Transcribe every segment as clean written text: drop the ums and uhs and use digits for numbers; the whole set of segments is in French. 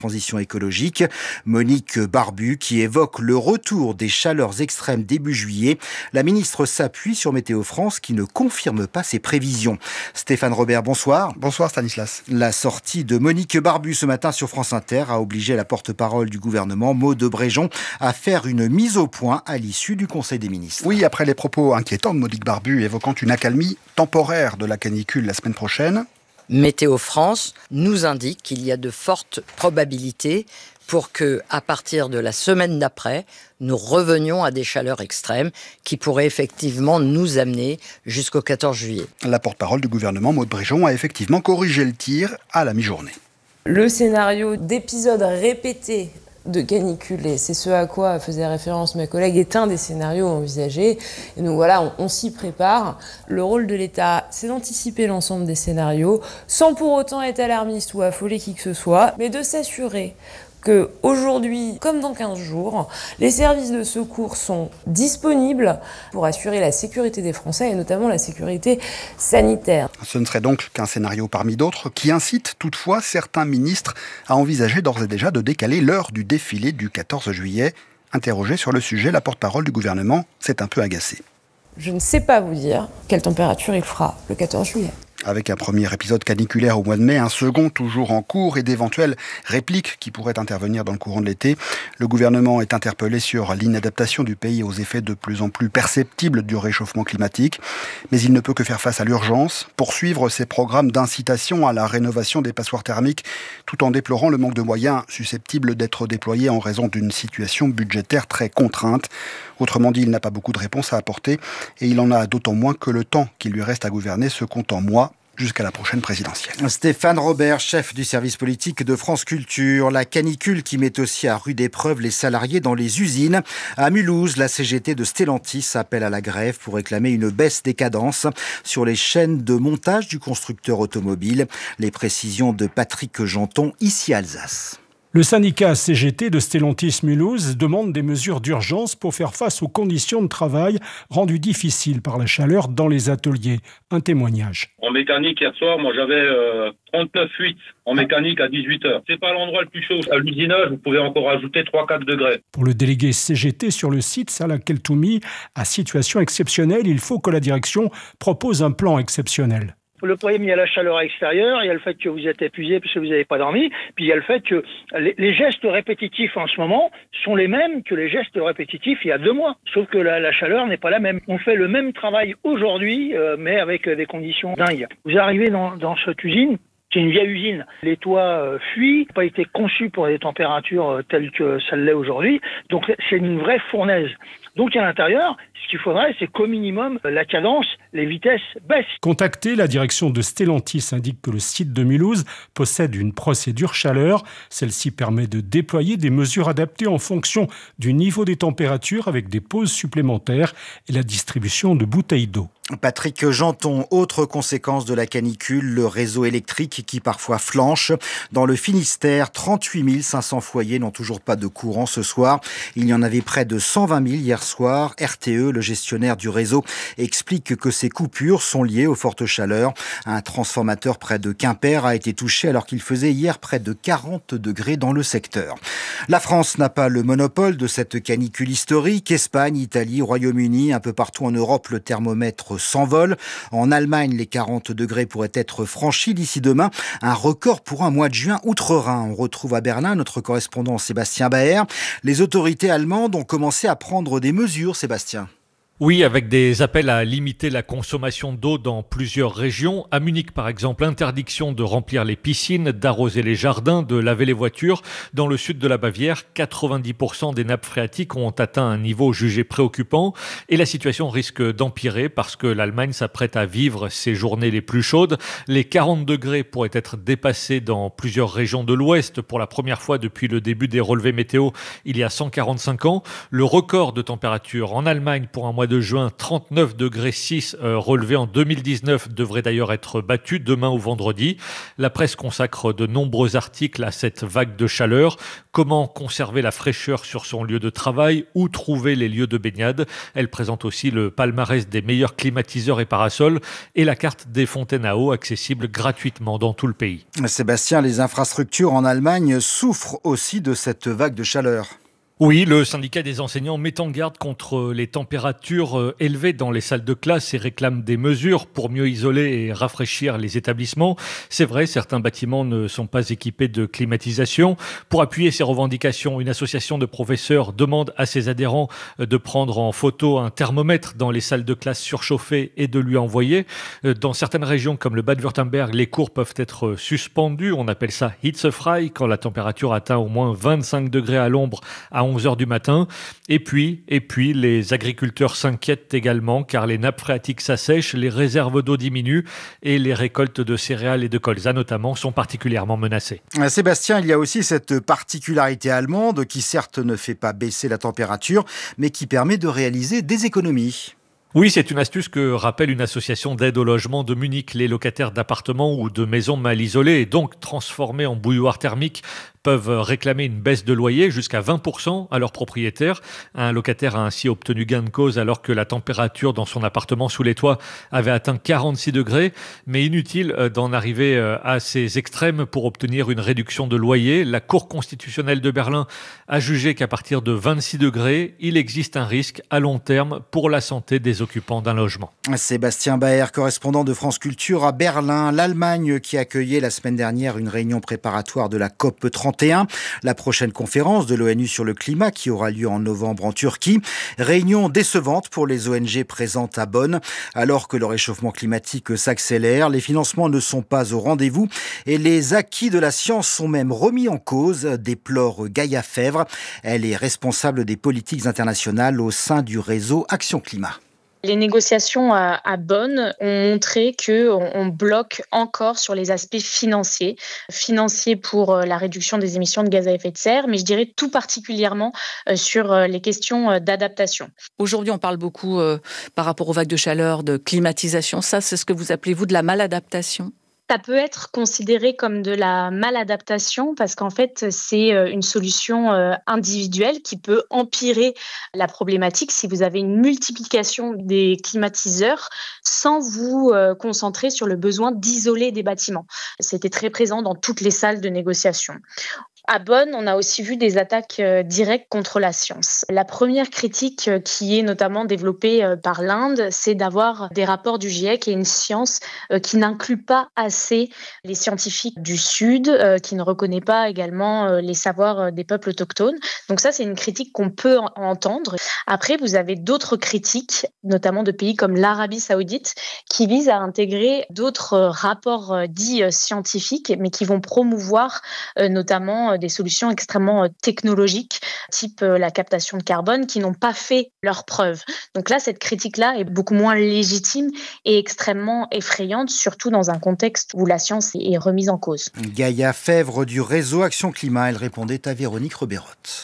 transition écologique, Monique Barbu, qui évoque le retour des chaleurs extrêmes début juillet. La ministre s'appuie sur Météo France qui ne confirme pas ses prévisions. Stéphane Robert, bonsoir. Bonsoir Stanislas. La sortie de Monique Barbu ce matin sur France Inter a obligé la porte-parole du gouvernement, Maud Bréjon, à faire une mise au point à l'issue du Conseil des ministres. Oui, après les propos inquiétants de Monique Barbu évoquant une accalmie temporaire de la canicule la semaine prochaine, Météo France nous indique qu'il y a de fortes probabilités pour que, à partir de la semaine d'après, nous revenions à des chaleurs extrêmes qui pourraient effectivement nous amener jusqu'au 14 juillet. La porte-parole du gouvernement, Maud Bréjon, a effectivement corrigé le tir à la mi-journée. Le scénario d'épisodes répétés de canicule, et c'est ce à quoi faisait référence ma collègue, est un des scénarios envisagés. Et donc voilà, on s'y prépare. Le rôle de l'État, c'est d'anticiper l'ensemble des scénarios, sans pour autant être alarmiste ou affoler qui que ce soit, mais de s'assurer qu'aujourd'hui, comme dans 15 jours, les services de secours sont disponibles pour assurer la sécurité des Français et notamment la sécurité sanitaire. Ce ne serait donc qu'un scénario parmi d'autres qui incite toutefois certains ministres à envisager d'ores et déjà de décaler l'heure du défilé du 14 juillet. Interrogée sur le sujet, la porte-parole du gouvernement s'est un peu agacée. Je ne sais pas vous dire quelle température il fera le 14 juillet. Avec un premier épisode caniculaire au mois de mai, un second toujours en cours et d'éventuelles répliques qui pourraient intervenir dans le courant de l'été, le gouvernement est interpellé sur l'inadaptation du pays aux effets de plus en plus perceptibles du réchauffement climatique. Mais il ne peut que faire face à l'urgence, poursuivre ses programmes d'incitation à la rénovation des passoires thermiques, tout en déplorant le manque de moyens susceptibles d'être déployés en raison d'une situation budgétaire très contrainte. Autrement dit, il n'a pas beaucoup de réponses à apporter et il en a d'autant moins que le temps qui lui reste à gouverner se compte en mois jusqu'à la prochaine présidentielle. Stéphane Robert, chef du service politique de France Culture. La canicule qui met aussi à rude épreuve les salariés dans les usines. À Mulhouse, la CGT de Stellantis appelle à la grève pour réclamer une baisse des cadences sur les chaînes de montage du constructeur automobile. Les précisions de Patrick Janton, ici Alsace. Le syndicat CGT de Stellantis Mulhouse demande des mesures d'urgence pour faire face aux conditions de travail rendues difficiles par la chaleur dans les ateliers. Un témoignage. En mécanique, hier soir, moi j'avais 39,8 en mécanique à 18h. C'est pas l'endroit le plus chaud. À l'usinage, vous pouvez encore ajouter 3-4 degrés. Pour le délégué CGT sur le site, Salah Keltoumi, à situation exceptionnelle, il faut que la direction propose un plan exceptionnel. Le problème, il y a la chaleur extérieure, il y a le fait que vous êtes épuisé parce que vous n'avez pas dormi, puis il y a le fait que les gestes répétitifs en ce moment sont les mêmes que les gestes répétitifs il y a 2 mois. Sauf que la chaleur n'est pas la même. On fait le même travail aujourd'hui, mais avec des conditions dingues. Vous arrivez dans cette usine, c'est une vieille usine. Les toits fuient, pas été conçus pour des températures telles que ça l'est aujourd'hui. Donc c'est une vraie fournaise. Donc à l'intérieur, ce qu'il faudrait, c'est qu'au minimum, la cadence, les vitesses baissent. Contacté, la direction de Stellantis indique que le site de Mulhouse possède une procédure chaleur. Celle-ci permet de déployer des mesures adaptées en fonction du niveau des températures avec des pauses supplémentaires et la distribution de bouteilles d'eau. Patrick Janton, autre conséquence de la canicule, le réseau électrique qui parfois flanche. Dans le Finistère, 38 500 foyers n'ont toujours pas de courant ce soir. Il y en avait près de 120 000 hier soir. RTE, le gestionnaire du réseau, explique que ces coupures sont liées aux fortes chaleurs. Un transformateur près de Quimper a été touché alors qu'il faisait hier près de 40 degrés dans le secteur. La France n'a pas le monopole de cette canicule historique. Espagne, Italie, Royaume-Uni, un peu partout en Europe, le thermomètre s'envole. En Allemagne, les 40 degrés pourraient être franchis d'ici demain. Un record pour un mois de juin outre-Rhin. On retrouve à Berlin notre correspondant Sébastien Baer. Les autorités allemandes ont commencé à prendre des mesures, Sébastien. Oui, avec des appels à limiter la consommation d'eau dans plusieurs régions. À Munich, par exemple, interdiction de remplir les piscines, d'arroser les jardins, de laver les voitures. Dans le sud de la Bavière, 90% des nappes phréatiques ont atteint un niveau jugé préoccupant. Et la situation risque d'empirer parce que l'Allemagne s'apprête à vivre ses journées les plus chaudes. Les 40 degrés pourraient être dépassés dans plusieurs régions de l'Ouest pour la première fois depuis le début des relevés météo il y a 145 ans. Le record de température en Allemagne pour un mois de juin, 39,6 degrés relevé en 2019 devrait d'ailleurs être battu demain ou vendredi. La presse consacre de nombreux articles à cette vague de chaleur. Comment conserver la fraîcheur sur son lieu de travail? Où trouver les lieux de baignade? Elle présente aussi le palmarès des meilleurs climatiseurs et parasols et la carte des fontaines à eau accessibles gratuitement dans tout le pays. Sébastien, les infrastructures en Allemagne souffrent aussi de cette vague de chaleur. Oui, le syndicat des enseignants met en garde contre les températures élevées dans les salles de classe et réclame des mesures pour mieux isoler et rafraîchir les établissements. C'est vrai, certains bâtiments ne sont pas équipés de climatisation. Pour appuyer ces revendications, une association de professeurs demande à ses adhérents de prendre en photo un thermomètre dans les salles de classe surchauffées et de lui envoyer. Dans certaines régions comme le Bade-Wurtemberg, les cours peuvent être suspendus. On appelle ça hitzefrei quand la température atteint au moins 25 degrés à l'ombre à 11h du matin. Et puis, les agriculteurs s'inquiètent également car les nappes phréatiques s'assèchent, les réserves d'eau diminuent et les récoltes de céréales et de colza notamment sont particulièrement menacées. Sébastien, il y a aussi cette particularité allemande qui certes ne fait pas baisser la température, mais qui permet de réaliser des économies. Oui, c'est une astuce que rappelle une association d'aide au logement de Munich. Les locataires d'appartements ou de maisons mal isolées et donc transformés en bouilloire thermique peuvent réclamer une baisse de loyer jusqu'à 20% à leur propriétaire. Un locataire a ainsi obtenu gain de cause alors que la température dans son appartement sous les toits avait atteint 46 degrés. Mais inutile d'en arriver à ces extrêmes pour obtenir une réduction de loyer. La Cour constitutionnelle de Berlin a jugé qu'à partir de 26 degrés, il existe un risque à long terme pour la santé des occupants d'un logement. Sébastien Baer, correspondant de France Culture à Berlin. L'Allemagne qui accueillait la semaine dernière une réunion préparatoire de la COP 31, la prochaine conférence de l'ONU sur le climat qui aura lieu en novembre en Turquie. Réunion décevante pour les ONG présentes à Bonn. Alors que le réchauffement climatique s'accélère, les financements ne sont pas au rendez-vous et les acquis de la science sont même remis en cause, déplore Gaïa Fèvre. Elle est responsable des politiques internationales au sein du réseau Action Climat. Les négociations à Bonn ont montré qu'on bloque encore sur les aspects financiers pour la réduction des émissions de gaz à effet de serre, mais je dirais tout particulièrement sur les questions d'adaptation. Aujourd'hui, on parle beaucoup par rapport aux vagues de chaleur, de climatisation. Ça, c'est ce que vous appelez, vous, de la maladaptation? Ça peut être considéré comme de la maladaptation parce qu'en fait, c'est une solution individuelle qui peut empirer la problématique si vous avez une multiplication des climatiseurs sans vous concentrer sur le besoin d'isoler des bâtiments. C'était très présent dans toutes les salles de négociation. À Bonn, on a aussi vu des attaques directes contre la science. La première critique qui est notamment développée par l'Inde, c'est d'avoir des rapports du GIEC et une science qui n'inclut pas assez les scientifiques du Sud, qui ne reconnaît pas également les savoirs des peuples autochtones. Donc ça, c'est une critique qu'on peut entendre. Après, vous avez d'autres critiques, notamment de pays comme l'Arabie Saoudite, qui visent à intégrer d'autres rapports dits scientifiques, mais qui vont promouvoir notamment des solutions extrêmement technologiques, type la captation de carbone, qui n'ont pas fait leurs preuves. Donc là, cette critique-là est beaucoup moins légitime et extrêmement effrayante, surtout dans un contexte où la science est remise en cause. Gaïa Fèvre du réseau Action Climat, elle répondait à Véronique Reberotte.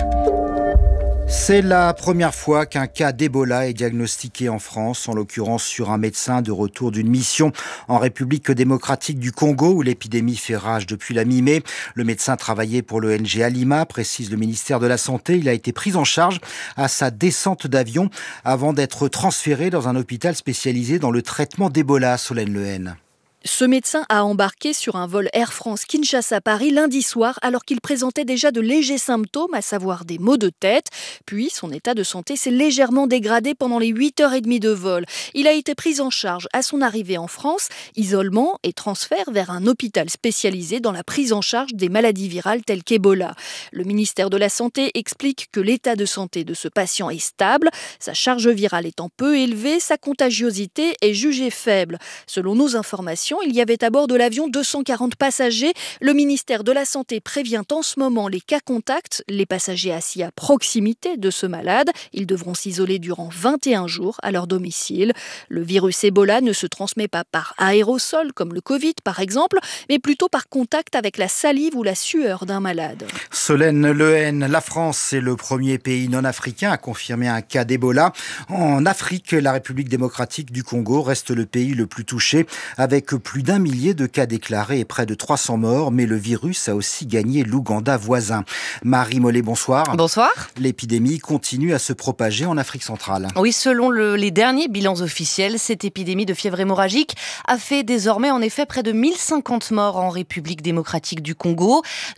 C'est la première fois qu'un cas d'Ebola est diagnostiqué en France, en l'occurrence sur un médecin de retour d'une mission en République démocratique du Congo où l'épidémie fait rage depuis la mi-mai. Le médecin travaillait pour l'ONG Alima, précise le ministère de la Santé. Il a été pris en charge à sa descente d'avion avant d'être transféré dans un hôpital spécialisé dans le traitement d'Ebola, Solène Lehen. Ce médecin a embarqué sur un vol Air France Kinshasa-Paris lundi soir alors qu'il présentait déjà de légers symptômes, à savoir des maux de tête. Puis son état de santé s'est légèrement dégradé pendant les 8h30 de vol. Il a été pris en charge à son arrivée en France, isolement et transfert vers un hôpital spécialisé dans la prise en charge des maladies virales telles qu'Ebola. Le ministère de la Santé explique que l'état de santé de ce patient est stable, sa charge virale étant peu élevée, sa contagiosité est jugée faible. Selon nos informations, contamination. Il y avait à bord de l'avion 240 passagers. Le ministère de la Santé prévient en ce moment les cas contacts, les passagers assis à proximité de ce malade. Ils devront s'isoler durant 21 jours à leur domicile. Le virus Ebola ne se transmet pas par aérosol, comme le Covid par exemple, mais plutôt par contact avec la salive ou la sueur d'un malade. Solène Lehen, la France est le premier pays non africain à confirmer un cas d'Ebola. En Afrique, la République démocratique du Congo reste le pays le plus touché, avec plus d'1 millier de cas déclarés et près de 300 morts. Mais le virus a aussi gagné l'Ouganda voisin. Marie Mollet, bonsoir. Bonsoir. L'épidémie continue à se propager en Afrique centrale. Oui, selon les derniers bilans officiels, cette épidémie de fièvre hémorragique a fait désormais en effet près de 1050 morts en République démocratique du Congo.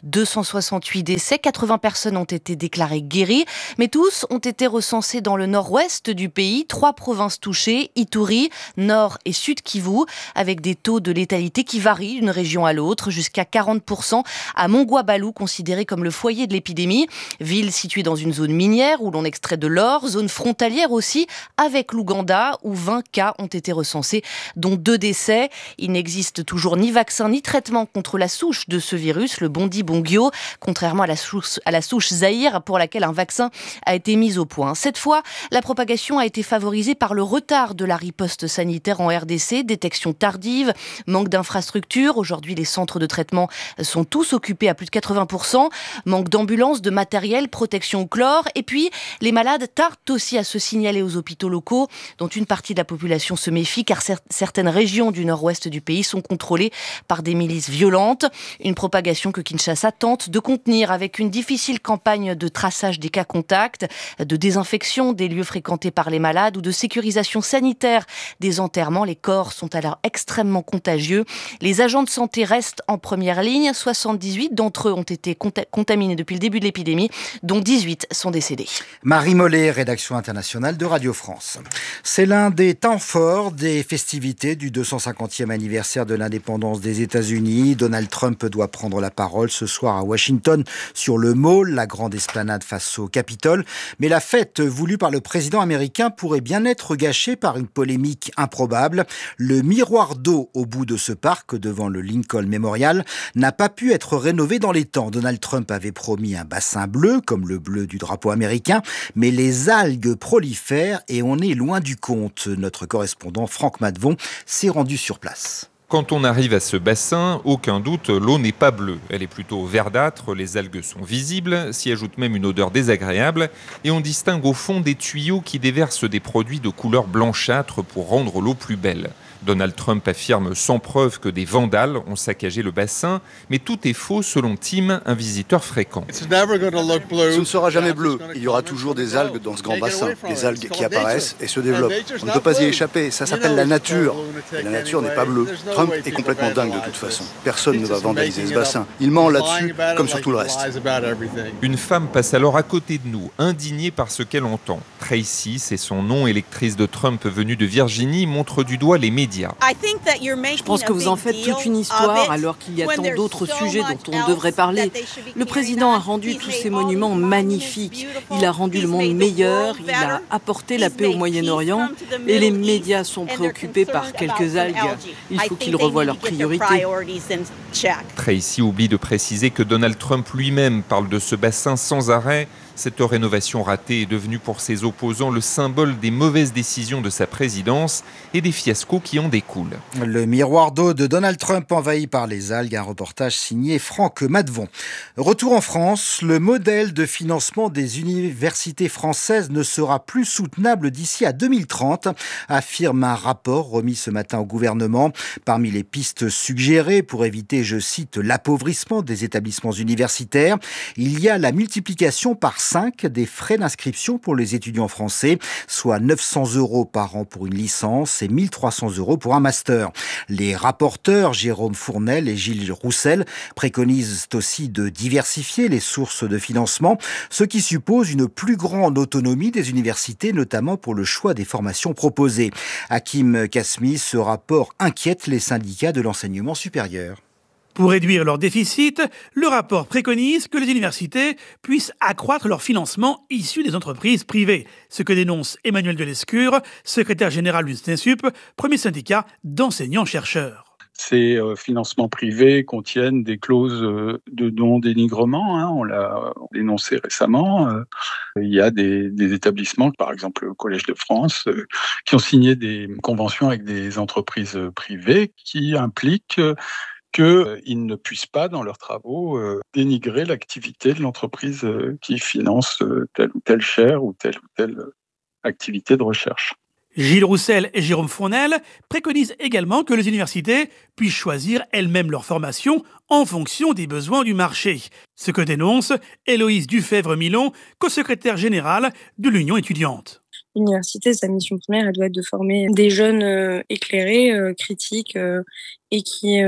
268 décès, 80 personnes ont été déclarées guéries, mais tous ont été recensés dans le nord-ouest du pays. 3 provinces touchées, Ituri, Nord et Sud Kivu, avec des taux de létalité qui varient d'une région à l'autre, jusqu'à 40% à Mongwabalou, considéré comme le foyer de l'épidémie. Ville située dans une zone minière où l'on extrait de l'or, zone frontalière aussi avec l'Ouganda, où 20 cas ont été recensés, dont 2 décès. Il n'existe toujours ni vaccin ni traitement contre la souche de ce virus, le Bondi-Bongio, contrairement à la souche Zaïre, pour laquelle un vaccin a été mis au point. Cette fois, la propagation a été favorisée par le retard de la riposte sanitaire en RDC, détection tardive, manque d'infrastructures. Aujourd'hui, les centres de traitement sont tous occupés à plus de 80%. Manque d'ambulances, de matériel, protection au chlore. Et puis, les malades tardent aussi à se signaler aux hôpitaux locaux, dont une partie de la population se méfie, car certaines régions du nord-ouest du pays sont contrôlées par des milices violentes. Une propagation que Kinshasa tente de contenir avec une difficile campagne de traçage des cas contacts, de désinfection des lieux fréquentés par les malades ou de sécurisation sanitaire des enterrements. Les corps sont alors extrêmement contagieux. Les agents de santé restent en première ligne. 78 d'entre eux ont été contaminés depuis le début de l'épidémie, dont 18 sont décédés. Marie Mollet, rédaction internationale de Radio France. C'est l'un des temps forts des festivités du 250e anniversaire de l'indépendance des États-Unis. Donald Trump doit prendre la parole ce soir à Washington sur le Mall, la grande esplanade face au Capitole. Mais la fête voulue par le président américain pourrait bien être gâchée par une polémique improbable. Le miroir d'eau au bout de ce parc, devant le Lincoln Memorial, n'a pas pu être rénové dans les temps. Donald Trump avait promis un bassin bleu, comme le bleu du drapeau américain, mais les algues prolifèrent et on est loin du compte. Notre correspondant Franck Madvon s'est rendu sur place. Quand on arrive à ce bassin, aucun doute, l'eau n'est pas bleue. Elle est plutôt verdâtre, les algues sont visibles, s'y ajoute même une odeur désagréable et on distingue au fond des tuyaux qui déversent des produits de couleur blanchâtre pour rendre l'eau plus belle. Donald Trump affirme sans preuve que des vandales ont saccagé le bassin, mais tout est faux selon Tim, un visiteur fréquent. Ce ne sera jamais bleu. Il y aura toujours des algues dans ce grand bassin, des algues qui apparaissent et se développent. On ne peut pas y échapper, ça s'appelle la nature. Et la nature n'est pas bleue. Trump est complètement dingue de toute façon. Personne ne va vandaliser ce bassin. Il ment là-dessus, comme sur tout le reste. Une femme passe alors à côté de nous, indignée par ce qu'elle entend. Tracy, c'est son nom, électrice de Trump venue de Virginie, montre du doigt les médias. Je pense que vous en faites toute une histoire alors qu'il y a tant d'autres sujets dont on devrait parler. Le président a rendu tous ces monuments magnifiques. Il a rendu le monde meilleur, il a apporté la paix au Moyen-Orient et les médias sont préoccupés par quelques algues. Il faut qu'ils revoient leurs priorités. Tracy oublie de préciser que Donald Trump lui-même parle de ce bassin sans arrêt. Cette rénovation ratée est devenue pour ses opposants le symbole des mauvaises décisions de sa présidence et des fiascos qui en découlent. Le miroir d'eau de Donald Trump envahi par les algues, un reportage signé Franck Madvon. Retour en France, le modèle de financement des universités françaises ne sera plus soutenable d'ici à 2030, affirme un rapport remis ce matin au gouvernement. Parmi les pistes suggérées pour éviter, je cite, l'appauvrissement des établissements universitaires, il y a la multiplication par 5 des frais d'inscription pour les étudiants français, soit 900 € par an pour une licence et 1300 € pour un master. Les rapporteurs Jérôme Fournel et Gilles Roussel préconisent aussi de diversifier les sources de financement, ce qui suppose une plus grande autonomie des universités, notamment pour le choix des formations proposées. Hakim Kasmi, ce rapport inquiète les syndicats de l'enseignement supérieur. Pour réduire leur déficit, le rapport préconise que les universités puissent accroître leur financement issu des entreprises privées, ce que dénonce Emmanuel Delescure, secrétaire général du SNESUP, premier syndicat d'enseignants-chercheurs. Ces financements privés contiennent des clauses de non-dénigrement, on l'a dénoncé récemment. Il y a des établissements, par exemple le Collège de France, qui ont signé des conventions avec des entreprises privées qui impliquent qu'ils ne puissent pas, dans leurs travaux, dénigrer l'activité de l'entreprise qui finance telle ou telle chaire ou telle activité de recherche. Gilles Roussel et Jérôme Fournel préconisent également que les universités puissent choisir elles-mêmes leur formation en fonction des besoins du marché. Ce que dénonce Héloïse Dufèvre-Milon, co-secrétaire générale de l'Union étudiante. L'université, sa mission première, elle doit être de former des jeunes éclairés, critiques et qui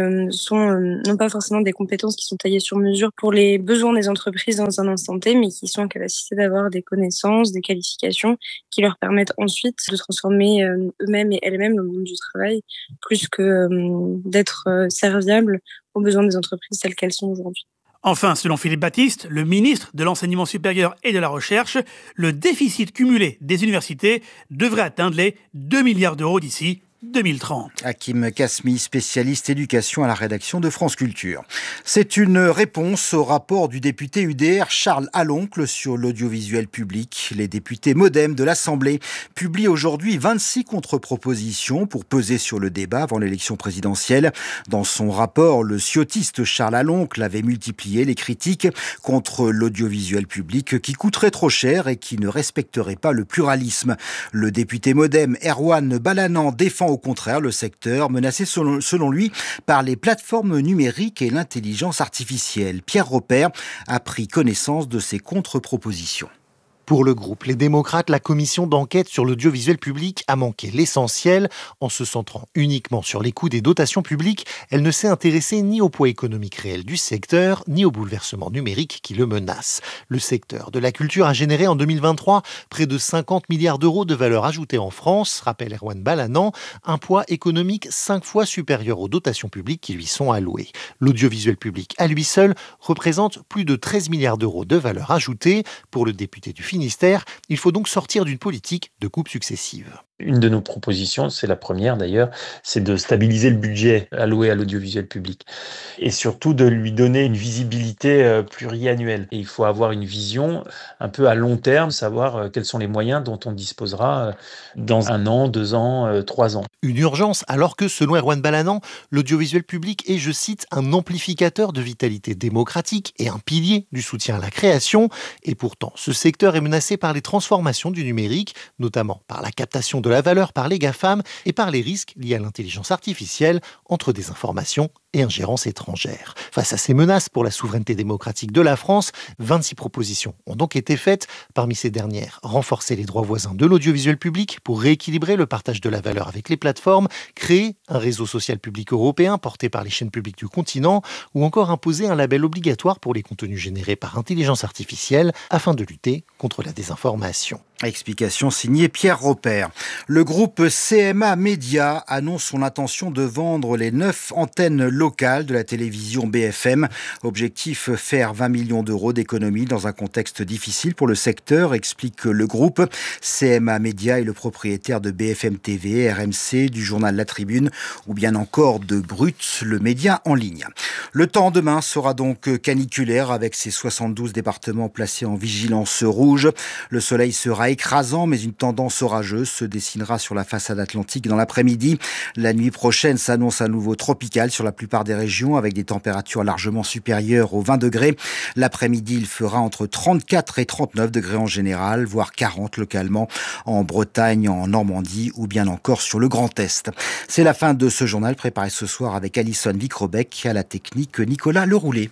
n'ont pas forcément des compétences qui sont taillées sur mesure pour les besoins des entreprises dans un instant T, mais qui sont en capacité d'avoir des connaissances, des qualifications qui leur permettent ensuite de transformer eux-mêmes et elles-mêmes le monde du travail, plus que d'être serviables aux besoins des entreprises telles qu'elles sont aujourd'hui. Enfin, selon Philippe Baptiste, le ministre de l'Enseignement supérieur et de la Recherche, le déficit cumulé des universités devrait atteindre les 2 milliards d'euros d'ici 2030. Hakim Kasmi, spécialiste éducation à la rédaction de France Culture. C'est une réponse au rapport du député UDR Charles Aloncle sur l'audiovisuel public. Les députés MoDem de l'Assemblée publient aujourd'hui 26 contre-propositions pour peser sur le débat avant l'élection présidentielle. Dans son rapport, le ciotiste Charles Aloncle avait multiplié les critiques contre l'audiovisuel public qui coûterait trop cher et qui ne respecterait pas le pluralisme. Le député MoDem Erwan Balanan défend au contraire le secteur menacé selon lui par les plateformes numériques et l'intelligence artificielle. Pierre Robert a pris connaissance de ces contre-propositions. Pour le groupe Les Démocrates, la commission d'enquête sur l'audiovisuel public a manqué l'essentiel. En se centrant uniquement sur les coûts des dotations publiques, elle ne s'est intéressée ni au poids économique réel du secteur, ni au bouleversement numérique qui le menace. Le secteur de la culture a généré en 2023 près de 50 milliards d'euros de valeur ajoutée en France, rappelle Erwan Balanan, un poids économique 5 fois supérieur aux dotations publiques qui lui sont allouées. L'audiovisuel public à lui seul représente plus de 13 milliards d'euros de valeur ajoutée. Pour le député du Finistère, il faut donc sortir d'une politique de coupes successives. Une de nos propositions, c'est la première d'ailleurs, c'est de stabiliser le budget alloué à l'audiovisuel public et surtout de lui donner une visibilité pluriannuelle. Et il faut avoir une vision un peu à long terme, savoir quels sont les moyens dont on disposera dans 1 an, 2 ans, 3 ans. Une urgence alors que, selon Erwan Balanan, l'audiovisuel public est, je cite, un amplificateur de vitalité démocratique et un pilier du soutien à la création. Et pourtant, ce secteur est menacé par les transformations du numérique, notamment par la captation de la valeur par les GAFAM et par les risques liés à l'intelligence artificielle entre désinformation et ingérence étrangère. Face à ces menaces pour la souveraineté démocratique de la France, 26 propositions ont donc été faites. Parmi ces dernières, renforcer les droits voisins de l'audiovisuel public pour rééquilibrer le partage de la valeur avec les plateformes, créer un réseau social public européen porté par les chaînes publiques du continent ou encore imposer un label obligatoire pour les contenus générés par intelligence artificielle afin de lutter contre la désinformation. Explication signée Pierre Robert. Le groupe CMA Média annonce son intention de vendre les 9 antennes locales de la télévision BFM. Objectif, faire 20 millions d'euros d'économies dans un contexte difficile pour le secteur, explique le groupe. CMA Média est le propriétaire de BFM TV, RMC, du journal La Tribune ou bien encore de Brut, le média en ligne. Le temps demain sera donc caniculaire avec ses 72 départements placés en vigilance rouge. Le soleil sera écrasant, mais une tendance orageuse se dessinera sur la façade atlantique dans l'après-midi. La nuit prochaine s'annonce à nouveau tropicale sur la plupart des régions, avec des températures largement supérieures aux 20 degrés. L'après-midi, il fera entre 34 et 39 degrés en général, voire 40 localement en Bretagne, en Normandie ou bien encore sur le Grand Est. C'est la fin de ce journal préparé ce soir avec Alison Vicrobec, à la technique Nicolas Leroulet.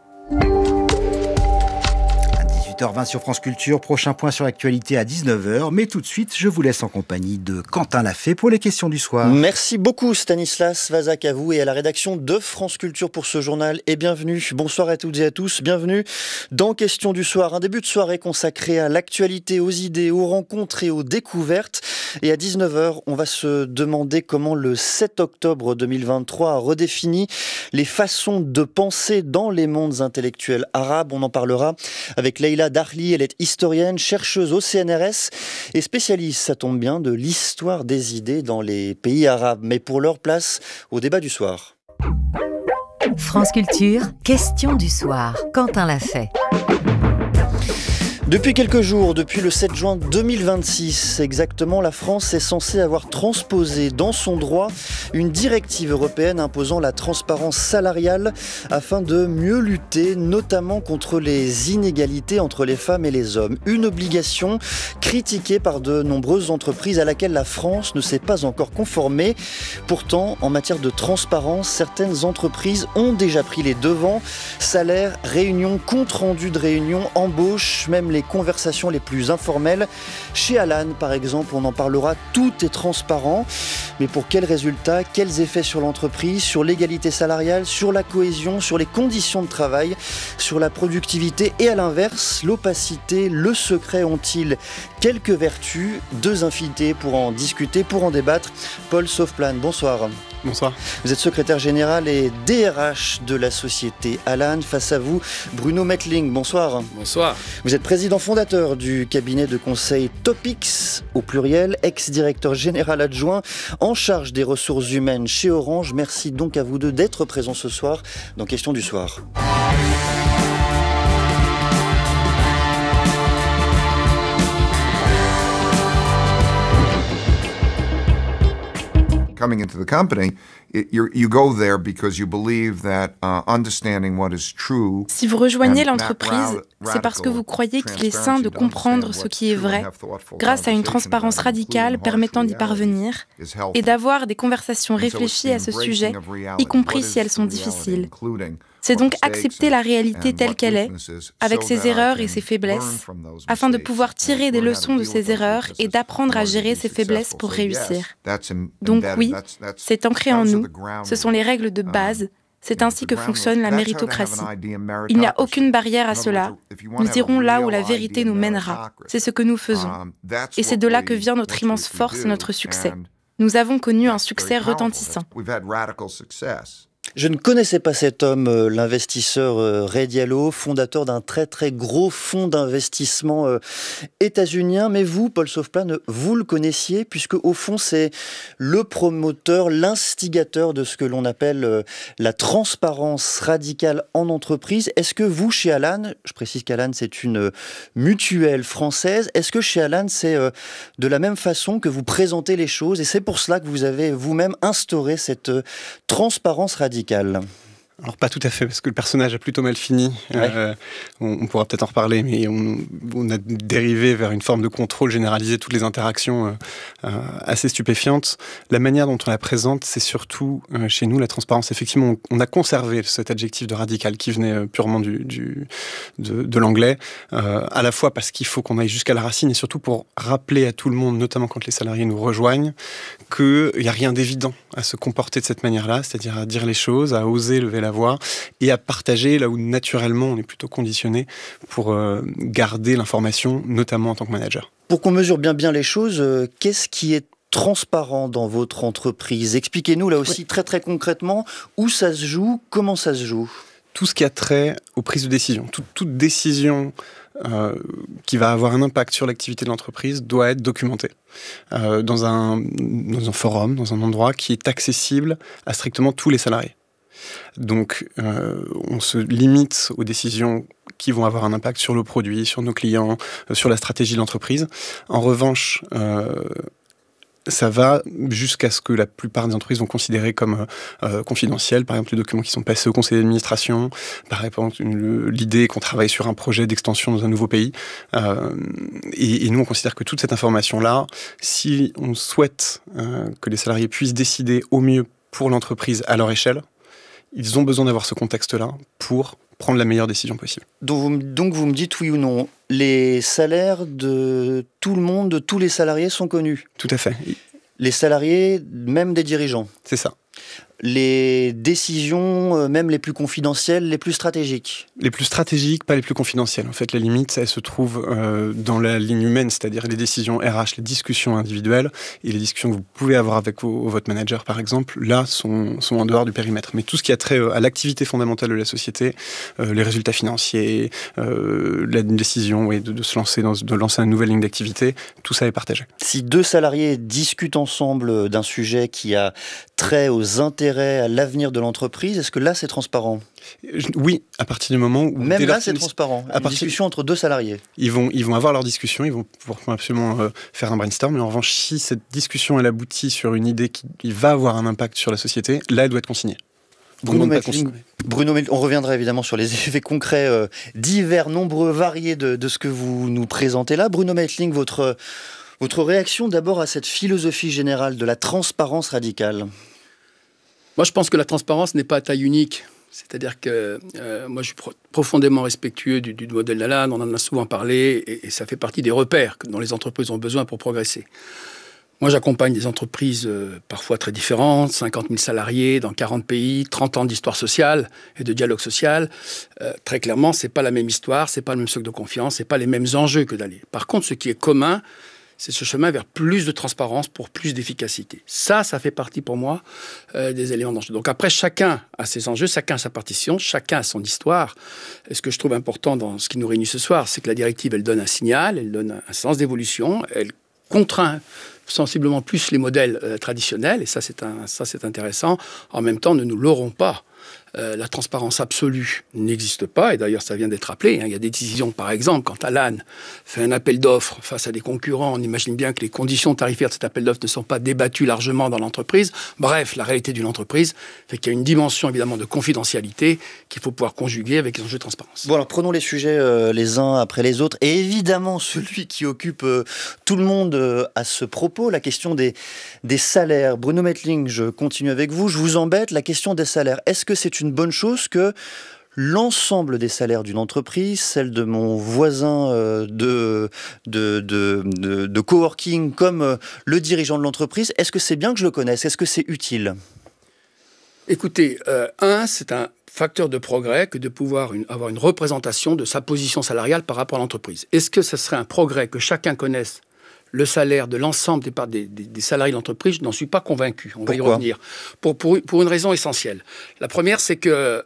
18h20 sur France Culture, prochain point sur l'actualité à 19h, mais tout de suite, je vous laisse en compagnie de Quentin Lafay pour les questions du soir. Merci beaucoup Stanislas Vazak, à vous et à la rédaction de France Culture pour ce journal et bienvenue. Bonsoir à toutes et à tous, bienvenue dans Questions du soir, un début de soirée consacré à l'actualité, aux idées, aux rencontres et aux découvertes. Et à 19h, on va se demander comment le 7 octobre 2023 a redéfini les façons de penser dans les mondes intellectuels arabes. On en parlera avec Leïla Darli, elle est historienne, chercheuse au CNRS et spécialiste, ça tombe bien, de l'histoire des idées dans les pays arabes. Mais pour leur place au débat du soir. France Culture, question du soir. Quentin l'a fait. Depuis quelques jours, depuis le 7 juin 2026 exactement, la France est censée avoir transposé dans son droit une directive européenne imposant la transparence salariale afin de mieux lutter notamment contre les inégalités entre les femmes et les hommes. Une obligation critiquée par de nombreuses entreprises à laquelle la France ne s'est pas encore conformée. Pourtant, en matière de transparence, certaines entreprises ont déjà pris les devants. Salaire, réunion, compte-rendu de réunion, embauche, même les conversations les plus informelles. Chez Alan, par exemple, on en parlera, tout est transparent. Mais pour quels résultats, quels effets sur l'entreprise, sur l'égalité salariale, sur la cohésion, sur les conditions de travail, sur la productivité et à l'inverse, l'opacité, le secret ont-ils quelques vertus? Deux invités pour en discuter, pour en débattre. Paul Sauveplan, bonsoir. Bonsoir. Vous êtes secrétaire général et DRH de la société Alan. Face à vous, Bruno Mettling. Bonsoir. Bonsoir. Vous êtes président fondateur du cabinet de conseil Topix, au pluriel, ex-directeur général adjoint en charge des ressources humaines chez Orange. Merci donc à vous deux d'être présents ce soir dans Question du soir. Coming into the company, you go there because you believe that understanding what is true. Si vous rejoignez l'entreprise, c'est parce que vous croyez qu'il est sain de comprendre ce qui est vrai, grâce à une transparence radicale permettant d'y parvenir, et d'avoir des conversations réfléchies à ce sujet, y compris si elles sont difficiles. C'est donc accepter la réalité telle qu'elle est, avec ses erreurs et ses faiblesses, afin de pouvoir tirer des leçons de ces erreurs et d'apprendre à gérer ses faiblesses pour réussir. Donc oui, c'est ancré en nous, ce sont les règles de base, c'est ainsi que fonctionne la méritocratie. Il n'y a aucune barrière à cela, nous irons là où la vérité nous mènera, c'est ce que nous faisons. Et c'est de là que vient notre immense force et notre succès. Nous avons connu un succès retentissant. Je ne connaissais pas cet homme, l'investisseur Ray Diallo, fondateur d'un très très gros fonds d'investissement états-unien. Mais vous, Paul Sauveplan, vous le connaissiez puisque au fond c'est le promoteur, l'instigateur de ce que l'on appelle la transparence radicale en entreprise. Est-ce que vous, chez Alan, je précise qu'Alan c'est une mutuelle française, est-ce que chez Alan c'est de la même façon que vous présentez les choses et c'est pour cela que vous avez vous-même instauré cette transparence radicale? Alors pas tout à fait, parce que le personnage a plutôt mal fini. Ouais. On pourra peut-être en reparler, mais on a dérivé vers une forme de contrôle généralisé de toutes les interactions assez stupéfiantes. La manière dont on la présente, c'est surtout chez nous la transparence. Effectivement, on a conservé cet adjectif de radical qui venait purement de l'anglais, à la fois parce qu'il faut qu'on aille jusqu'à la racine et surtout pour rappeler à tout le monde, notamment quand les salariés nous rejoignent, qu'il n'y a rien d'évident à se comporter de cette manière-là, c'est-à-dire à dire les choses, à oser lever la voix et à partager là où naturellement on est plutôt conditionné pour garder l'information, notamment en tant que manager. Pour qu'on mesure bien les choses, qu'est-ce qui est transparent dans votre entreprise? Expliquez-nous là aussi très très concrètement où ça se joue, comment ça se joue. Tout ce qui a trait aux prises de décision, toute décision qui va avoir un impact sur l'activité de l'entreprise doit être documentée dans un forum, dans un endroit qui est accessible à strictement tous les salariés. Donc, on se limite aux décisions qui vont avoir un impact sur le produit, sur nos clients, sur la stratégie de l'entreprise. En revanche, ça va jusqu'à ce que la plupart des entreprises vont considérer comme confidentiels. Par exemple, les documents qui sont passés au conseil d'administration, par exemple, l'idée qu'on travaille sur un projet d'extension dans un nouveau pays. Et nous, on considère que toute cette information-là, si on souhaite que les salariés puissent décider au mieux pour l'entreprise à leur échelle, ils ont besoin d'avoir ce contexte-là pour prendre la meilleure décision possible. Donc vous me dites oui ou non, les salaires de tout le monde, de tous les salariés sont connus? Tout à fait. Les salariés, même des dirigeants? C'est ça. Les décisions, même les plus confidentielles, les plus stratégiques? Les plus stratégiques, pas les plus confidentielles. En fait, la limite, elle se trouve dans la ligne humaine, c'est-à-dire les décisions RH, les discussions individuelles et les discussions que vous pouvez avoir avec votre manager, par exemple, là, sont en dehors du périmètre. Mais tout ce qui a trait à l'activité fondamentale de la société, les résultats financiers, la décision de se lancer de lancer une nouvelle ligne d'activité, tout ça est partagé. Si deux salariés discutent ensemble d'un sujet qui a trait aux intérêts intérêt à l'avenir de l'entreprise, est-ce que là, c'est transparent ? Oui, à partir du moment où... Même là, c'est transparent. Une discussion entre deux salariés. Ils vont avoir leur discussion, ils vont pouvoir absolument faire un brainstorm, mais en revanche, si cette discussion, elle aboutit sur une idée qui va avoir un impact sur la société, là, elle doit être consignée. Bruno Mettling, on reviendra évidemment sur les effets concrets divers, nombreux, variés de ce que vous nous présentez là. Bruno Mettling, votre réaction d'abord à cette philosophie générale de la transparence radicale ? Moi, je pense que la transparence n'est pas à taille unique. C'est-à-dire que moi, je suis profondément respectueux du modèle d'Alan, on en a souvent parlé, et ça fait partie des repères dont les entreprises ont besoin pour progresser. Moi, j'accompagne des entreprises parfois très différentes, 50 000 salariés dans 40 pays, 30 ans d'histoire sociale et de dialogue social. Très clairement, c'est pas la même histoire, c'est pas le même socle de confiance, c'est pas les mêmes enjeux que d'aller. Par contre, ce qui est commun, c'est ce chemin vers plus de transparence pour plus d'efficacité. Ça fait partie pour moi des éléments d'enjeu. Donc après, chacun a ses enjeux, chacun a sa partition, chacun a son histoire. Et ce que je trouve important dans ce qui nous réunit ce soir, c'est que la directive, elle donne un signal, elle donne un sens d'évolution, elle contraint sensiblement plus les modèles traditionnels, et ça c'est intéressant. En même temps, ne nous leurrons pas. La transparence absolue n'existe pas, et d'ailleurs ça vient d'être rappelé. Il y a des décisions, par exemple, quand Alan fait un appel d'offres face à des concurrents, on imagine bien que les conditions tarifaires de cet appel d'offres ne sont pas débattues largement dans l'entreprise. Bref, la réalité d'une entreprise fait qu'il y a une dimension évidemment de confidentialité qu'il faut pouvoir conjuguer avec les enjeux de transparence. Bon alors prenons les sujets les uns après les autres, et évidemment celui qui occupe tout le monde à ce propos, la question des salaires. Bruno Mettling, je continue avec vous, je vous embête, la question des salaires. Est-ce que c'est une bonne chose que l'ensemble des salaires d'une entreprise, celle de mon voisin de coworking comme le dirigeant de l'entreprise, est-ce que c'est bien que je le connaisse ? Est-ce que c'est utile ? Écoutez, c'est un facteur de progrès que de pouvoir avoir une représentation de sa position salariale par rapport à l'entreprise. Est-ce que ce serait un progrès que chacun connaisse le salaire de l'ensemble des salariés de l'entreprise? Je n'en suis pas convaincu. On va y revenir. Pour une raison essentielle. La première, c'est que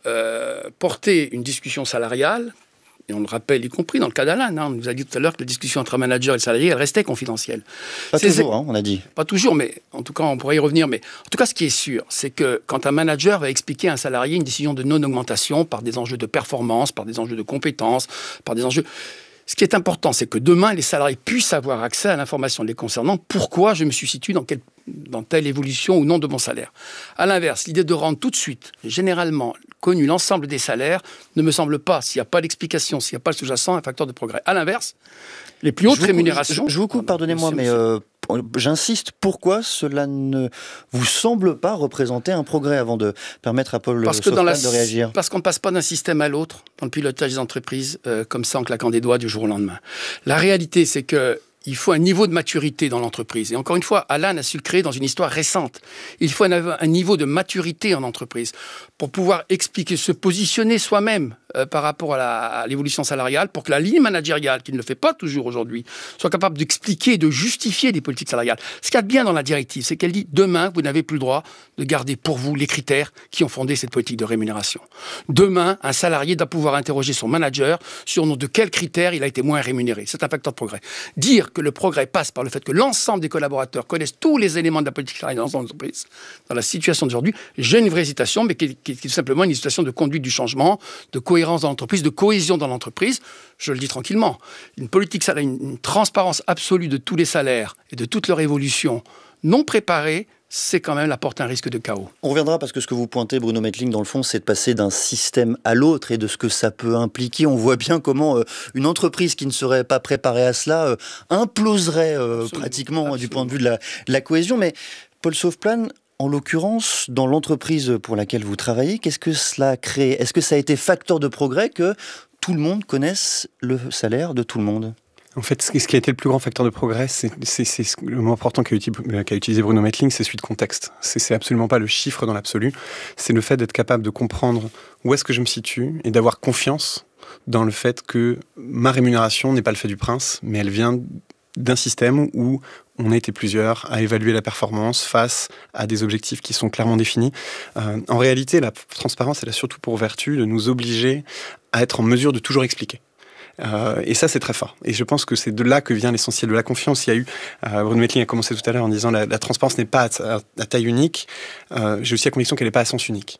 porter une discussion salariale, et on le rappelle, y compris dans le cas d'Alan, on nous a dit tout à l'heure que la discussion entre un manager et le salarié, elle restait confidentielle. Pas toujours, on a dit. Pas toujours, mais en tout cas, on pourrait y revenir. Mais en tout cas, ce qui est sûr, c'est que quand un manager va expliquer à un salarié une décision de non-augmentation par des enjeux de performance, par des enjeux de compétences, par des enjeux... Ce qui est important, c'est que demain, les salariés puissent avoir accès à l'information les concernant. Pourquoi je me suis situé dans telle évolution ou non de mon salaire. À l'inverse, l'idée de rendre tout de suite, généralement, connu l'ensemble des salaires, ne me semble pas, s'il n'y a pas d'explication, s'il n'y a pas le sous-jacent, un facteur de progrès. À l'inverse, les plus hautes rémunérations... Je vous coupe, pardonnez-moi, mais j'insiste, pourquoi cela ne vous semble pas représenter un progrès avant de permettre à Paul Sofplan de réagir ? Parce qu'on ne passe pas d'un système à l'autre dans le pilotage des entreprises comme ça en claquant des doigts du jour au lendemain. La réalité, c'est que il faut un niveau de maturité dans l'entreprise. Et encore une fois, Alan a su le créer dans une histoire récente. Il faut un niveau de maturité en entreprise pour pouvoir expliquer, se positionner soi-même par rapport à l'évolution salariale, pour que la ligne managériale, qui ne le fait pas toujours aujourd'hui, soit capable d'expliquer, de justifier des politiques salariales. Ce qu'il y a de bien dans la directive, c'est qu'elle dit, demain, vous n'avez plus le droit de garder pour vous les critères qui ont fondé cette politique de rémunération. Demain, un salarié doit pouvoir interroger son manager sur de quels critères il a été moins rémunéré. C'est un facteur de progrès. Dire que le progrès passe par le fait que l'ensemble des collaborateurs connaissent tous les éléments de la politique salariale dans l'entreprise, dans la situation d'aujourd'hui, j'ai une vraie hésitation, mais qui est tout simplement une hésitation de conduite du changement, de cohérence dans l'entreprise, de cohésion dans l'entreprise. Je le dis tranquillement. Une politique salariale, une transparence absolue de tous les salaires et de toute leur évolution non préparée, c'est quand même apporte un risque de chaos. On reviendra parce que ce que vous pointez, Bruno Mettling, dans le fond, c'est de passer d'un système à l'autre et de ce que ça peut impliquer. On voit bien comment une entreprise qui ne serait pas préparée à cela imploserait pratiquement du point de vue de la cohésion. Mais Paul Sofplan, en l'occurrence, dans l'entreprise pour laquelle vous travaillez, qu'est-ce que cela crée ? Est-ce que ça a été facteur de progrès que tout le monde connaisse le salaire de tout le monde ? En fait, ce qui a été le plus grand facteur de progrès, c'est le mot important qu'a utilisé Bruno Mettling, c'est celui de contexte. C'est absolument pas le chiffre dans l'absolu, c'est le fait d'être capable de comprendre où est-ce que je me situe et d'avoir confiance dans le fait que ma rémunération n'est pas le fait du prince, mais elle vient d'un système où on a été plusieurs à évaluer la performance face à des objectifs qui sont clairement définis. En réalité, la transparence, elle a surtout pour vertu de nous obliger à être en mesure de toujours expliquer. Et ça, c'est très fort. Et je pense que c'est de là que vient l'essentiel de la confiance. Il y a eu, Bruno Mettling a commencé tout à l'heure en disant la transparence n'est pas à taille unique. J'ai aussi la conviction qu'elle n'est pas à sens unique.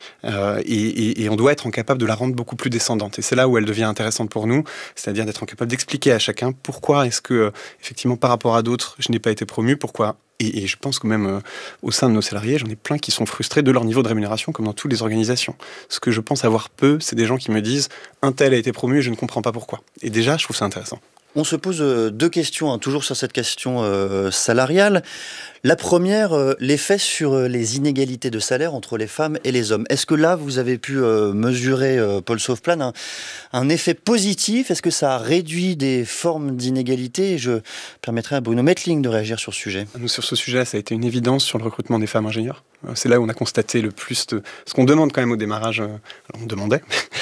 Et on doit être capable de la rendre beaucoup plus descendante. Et c'est là où elle devient intéressante pour nous, c'est-à-dire d'être capable d'expliquer à chacun pourquoi est-ce que, effectivement, par rapport à d'autres, je n'ai pas été promu, pourquoi. Et je pense que même au sein de nos salariés, j'en ai plein qui sont frustrés de leur niveau de rémunération, comme dans toutes les organisations. Ce que je pense avoir peu, c'est des gens qui me disent « un tel a été promu et je ne comprends pas pourquoi ». Et déjà, je trouve ça intéressant. On se pose deux questions, toujours sur cette question salariale. La première, l'effet sur les inégalités de salaire entre les femmes et les hommes. Est-ce que là, vous avez pu mesurer, Paul Sauveplane, un effet positif? Est-ce que ça a réduit des formes d'inégalité? Je permettrai à Bruno Mettling de réagir sur ce sujet. Nous, sur ce sujet-là, ça a été une évidence sur le recrutement des femmes ingénieurs. C'est là où on a constaté le plus de... Ce qu'on demande quand même au démarrage, on demandait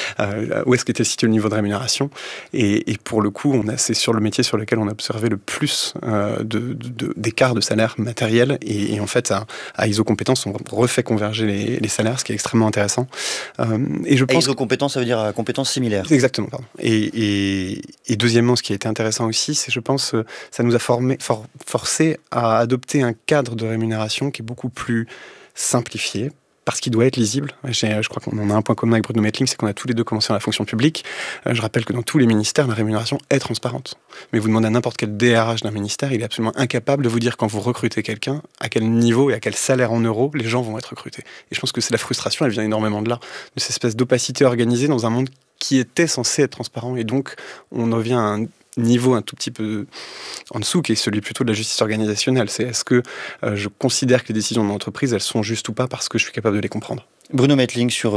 où est-ce qu'était situé le niveau de rémunération. Et pour le coup, c'est sur le métier sur lequel on a observé le plus d'écart de salaire matériel. Et en fait, à ISO Compétences, on refait converger les salaires, ce qui est extrêmement intéressant. Et je pense ISO Compétences, ça veut dire à compétences similaires. Exactement, pardon. Et deuxièmement, ce qui a été intéressant aussi, c'est, je pense, ça nous a forcé à adopter un cadre de rémunération qui est beaucoup plus simplifié, parce qu'il doit être lisible. Je crois qu'on en a un point commun avec Bruno Mettling, c'est qu'on a tous les deux commencé dans la fonction publique. Je rappelle que dans tous les ministères, la rémunération est transparente. Mais vous demandez à n'importe quel DRH d'un ministère, il est absolument incapable de vous dire quand vous recrutez quelqu'un, à quel niveau et à quel salaire en euros les gens vont être recrutés. Et je pense que c'est la frustration, elle vient énormément de là, de cette espèce d'opacité organisée dans un monde qui était censé être transparent. Et donc, on en vient à un niveau un tout petit peu en dessous, qui est celui plutôt de la justice organisationnelle. C'est est-ce que je considère que les décisions de mon entreprise, elles sont justes ou pas parce que je suis capable de les comprendre. Bruno Mettling, sur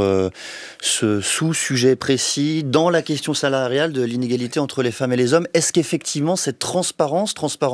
ce sous-sujet précis, dans la question salariale de l'inégalité entre les femmes et les hommes, est-ce qu'effectivement cette transparence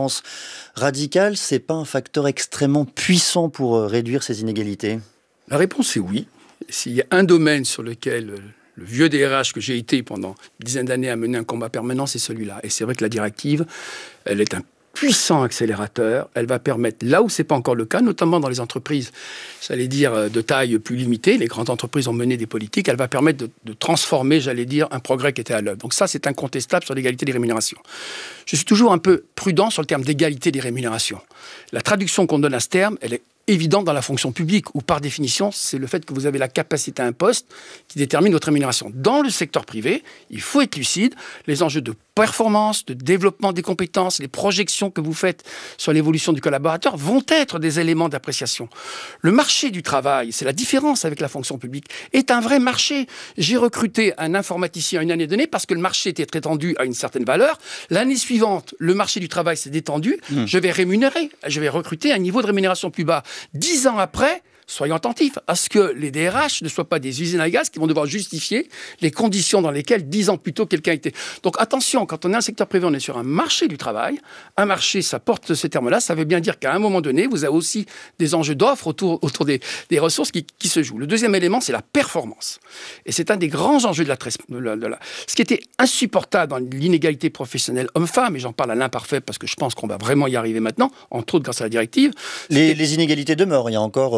radicale, c'est pas un facteur extrêmement puissant pour réduire ces inégalités? La réponse est oui. S'il y a un domaine sur lequel le vieux DRH que j'ai été pendant une dizaine d'années à mener un combat permanent, c'est celui-là. Et c'est vrai que la directive, elle est un puissant accélérateur. Elle va permettre, là où ce n'est pas encore le cas, notamment dans les entreprises, j'allais dire, de taille plus limitée, les grandes entreprises ont mené des politiques, elle va permettre de transformer, j'allais dire, un progrès qui était à l'œuvre. Donc ça, c'est incontestable sur l'égalité des rémunérations. Je suis toujours un peu prudent sur le terme d'égalité des rémunérations. La traduction qu'on donne à ce terme, elle est évidente dans la fonction publique, où par définition, c'est le fait que vous avez la capacité à un poste qui détermine votre rémunération. Dans le secteur privé, il faut être lucide, les enjeux de performance, de développement des compétences, les projections que vous faites sur l'évolution du collaborateur vont être des éléments d'appréciation. Le marché du travail, c'est la différence avec la fonction publique, est un vrai marché. J'ai recruté un informaticien une année donnée parce que le marché était très tendu à une certaine valeur. L'année suivante, le marché du travail s'est détendu. Je vais recruter un niveau de rémunération plus bas. 10 ans après, soyons attentifs à ce que les DRH ne soient pas des usines à gaz qui vont devoir justifier les conditions dans lesquelles 10 ans plus tôt quelqu'un était. Donc attention, quand on est un secteur privé, on est sur un marché du travail. Un marché, ça porte ce terme-là. Ça veut bien dire qu'à un moment donné, vous avez aussi des enjeux d'offres autour des ressources qui se jouent. Le deuxième élément, c'est la performance. Et c'est un des grands enjeux Ce qui était insupportable dans l'inégalité professionnelle homme-femme, et j'en parle à l'imparfait parce que je pense qu'on va vraiment y arriver maintenant, entre autres grâce à la directive. Les inégalités demeurent. Il y a encore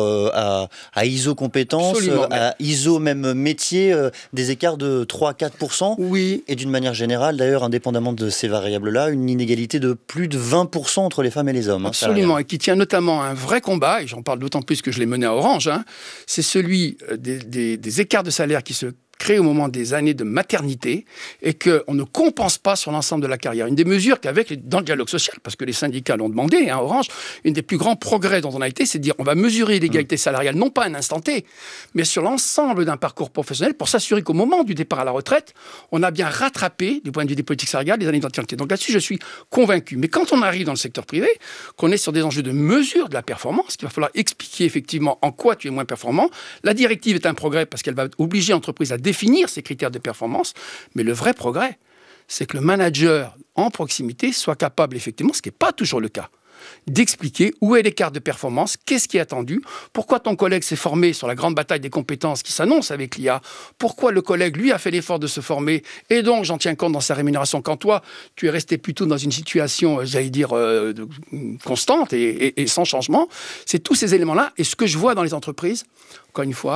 à ISO Compétences, à ISO même métier, des écarts de 3-4%. Oui. Et d'une manière générale, d'ailleurs, indépendamment de ces variables-là, une inégalité de plus de 20% entre les femmes et les hommes. Absolument, et qui tient notamment à un vrai combat, et j'en parle d'autant plus que je l'ai mené à Orange, c'est celui des écarts de salaire qui se créé au moment des années de maternité et qu'on ne compense pas sur l'ensemble de la carrière. Une des mesures dans le dialogue social, parce que les syndicats l'ont demandé, Orange, une des plus grands progrès dont on a été, c'est de dire on va mesurer l'égalité salariale, non pas à un instant T, mais sur l'ensemble d'un parcours professionnel pour s'assurer qu'au moment du départ à la retraite, on a bien rattrapé, du point de vue des politiques salariales, les années d'ancienneté. Donc là-dessus, je suis convaincu. Mais quand on arrive dans le secteur privé, qu'on est sur des enjeux de mesure de la performance, qu'il va falloir expliquer effectivement en quoi tu es moins performant, la directive est un progrès parce qu'elle va obliger l'entreprise à définir ces critères de performance, mais le vrai progrès, c'est que le manager en proximité soit capable, effectivement, ce qui n'est pas toujours le cas, d'expliquer où est l'écart de performance, qu'est-ce qui est attendu, pourquoi ton collègue s'est formé sur la grande bataille des compétences qui s'annonce avec l'IA, pourquoi le collègue, lui, a fait l'effort de se former, et donc j'en tiens compte dans sa rémunération, quand toi, tu es resté plutôt dans une situation, j'allais dire, constante et sans changement. C'est tous ces éléments-là, et ce que je vois dans les entreprises, encore une fois,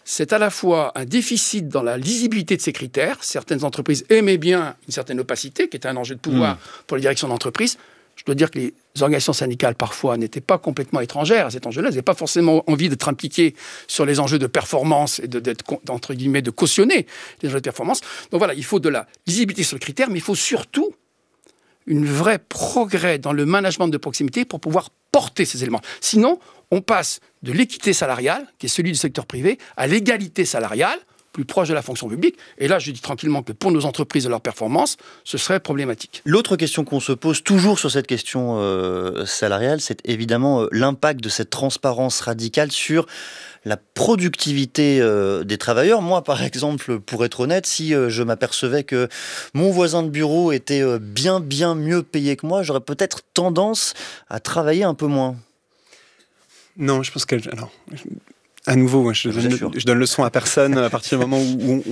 c'est à la fois un déficit dans la lisibilité de ces critères. Certaines entreprises aimaient bien une certaine opacité, qui était un enjeu de pouvoir pour les directions d'entreprise. Je dois dire que les organisations syndicales, parfois, n'étaient pas complètement étrangères à cet enjeu-là. Elles n'avaient pas forcément envie d'être impliquées sur les enjeux de performance et entre guillemets, de cautionner les enjeux de performance. Donc voilà, il faut de la lisibilité sur le critère, mais il faut surtout une vraie progrès dans le management de proximité pour pouvoir porter ces éléments. Sinon, on passe de l'équité salariale, qui est celui du secteur privé, à l'égalité salariale, plus proche de la fonction publique. Et là, je dis tranquillement que pour nos entreprises et leur performance, ce serait problématique. L'autre question qu'on se pose toujours sur cette question salariale, c'est évidemment l'impact de cette transparence radicale sur la productivité des travailleurs. Moi, par exemple, pour être honnête, si je m'apercevais que mon voisin de bureau était bien mieux payé que moi, j'aurais peut-être tendance à travailler un peu moins. Non, je pense que... Alors, à nouveau, je donne leçon à personne à partir du moment où